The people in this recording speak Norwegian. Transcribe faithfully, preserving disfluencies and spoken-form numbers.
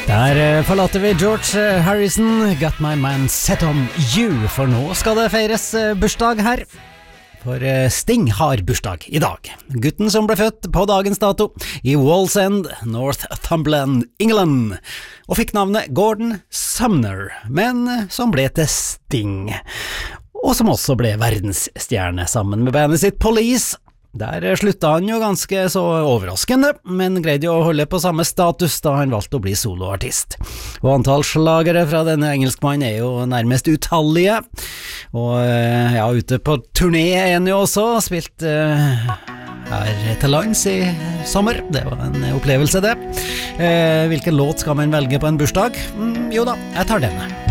Der forlater vi George Harrison, Got My Man Set On You, for nå skal det feires bursdag her. For Sting har bursdag i dag. Gutten som ble født på dagens dato i Wallsend, Northumberland, England, og fikk navnet Gordon Sumner, men som ble til Sting, og som også ble verdensstjerne sammen med bandet sitt Police. Der slutta han jo ganske så overraskende, men greide jo å holde på samme status da han valgte å bli soloartist. Og antall slagere fra denne engelskmannen er jo nærmest utallige, og ja, ute på turné er han jo også, spilt uh, her til lands i sommer. Det var en opplevelse det. Uh, hvilken låt skal man velge på en bursdag? Mm, jo da, jeg tar denne.